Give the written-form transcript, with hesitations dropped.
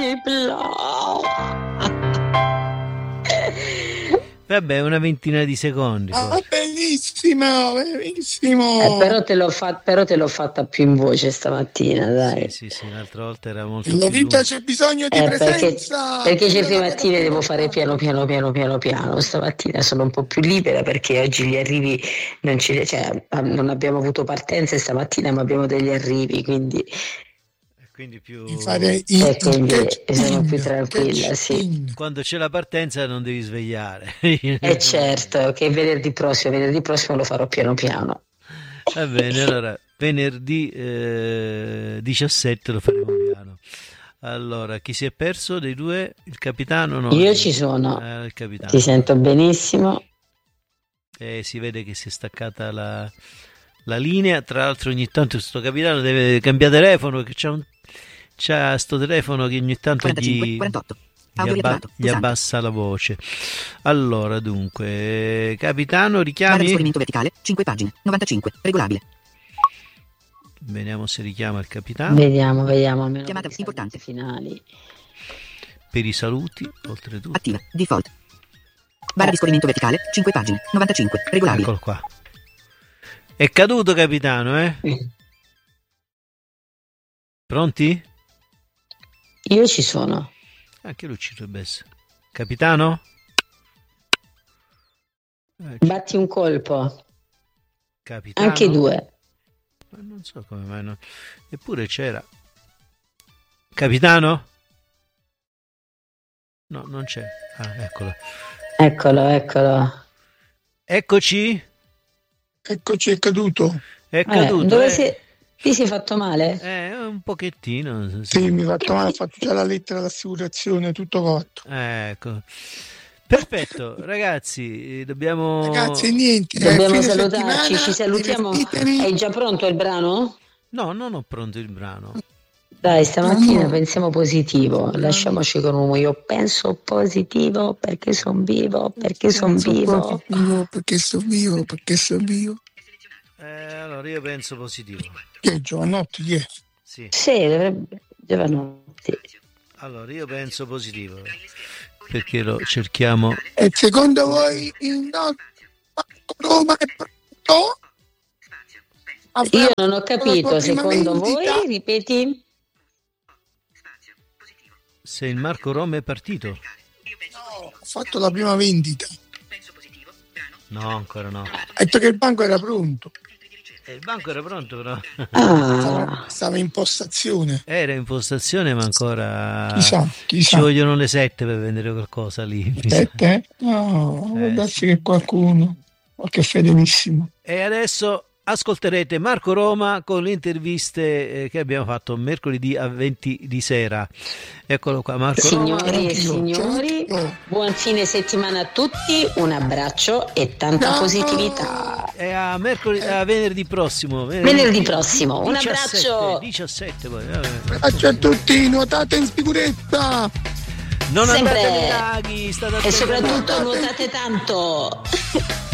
Vabbè, una ventina di secondi. Benissimo, benissimo. Però te l'ho fatta più in voce stamattina, dai. Sì, l'altra volta era molto Nella più vita lunga. c'è bisogno di presenza. Perché certe mattine devo fare piano. Stamattina sono un po' più libera perché oggi gli arrivi non abbiamo avuto partenze stamattina, ma abbiamo degli arrivi, quindi più sono più tranquilla, sì. Quando c'è la partenza non devi svegliare. Certo, che venerdì prossimo lo farò piano piano. Va bene, allora venerdì 17 lo faremo piano. Allora, chi si è perso dei due? Il capitano? No, io ci sono, il capitano. Ti sento benissimo. Si vede che si è staccata la linea. Tra l'altro ogni tanto questo capitano deve cambiare telefono, che c'ha sto telefono che ogni tanto 45, 48. gli abbassa la voce. Allora, dunque, capitano, richiami. Barra di scorrimento verticale, 5 pagine, 95, regolabile. Vediamo se richiama il capitano. Vediamo. Chiamata importante. Finali. Per i saluti, oltretutto. Attiva, default. Barra di scorrimento verticale, 5 pagine, 95, regolabile. Eccolo qua. È caduto, capitano, eh? Pronti? Io ci sono. Anche lui ci dovrebbe essere. Capitano? Batti un colpo. Capitano? Anche due. Ma non so come mai non... Eppure c'era. Capitano? No, non c'è. Ah, eccolo. Eccolo. Eccoci, Eccoci, è caduto. è caduto. Ti sei fatto male? Un pochettino. Sì, mi ha fatto male, ho fatto già la lettera d'assicurazione, tutto fatto. Ecco. Perfetto, ragazzi, dobbiamo... Ragazzi, niente. Dobbiamo fine salutarci, settimana, ci salutiamo. divertitevi. È già pronto il brano? No, non ho pronto il brano. Dai, stamattina pensiamo positivo, lasciamoci con un io penso positivo perché sono vivo, perché sono vivo. Perché sono vivo. Allora, io penso positivo. Che è Giovanotti, chi è? Sì. Dovrebbe Giovanotti. Allora, io penso positivo. Perché lo cerchiamo... E secondo voi il Roma è pronto? Io non ho capito, secondo voi, ripeti? Se il Marco Roma è partito? No, ho fatto la prima vendita. No, ancora no. Ha detto che il banco era pronto. Il banco era pronto, però. Stava in postazione. Era in postazione, ma ancora... Chissà. Ci vogliono le 7 per vendere qualcosa lì. 7? No, può darsi che qualcuno, qualche fedelissimo. E adesso ascolterete Marco Roma con le interviste che abbiamo fatto mercoledì a 20 di sera. Eccolo qua, Marco Roma. Signori e signori, buon fine settimana a tutti, un abbraccio e tanta positività. E a venerdì prossimo. Venerdì prossimo, un 17, abbraccio. 17 poi. Abbraccio a tutti, nuotate in sicurezza. Non Sempre. andate ai laghi, state E soprattutto nuotate tanto.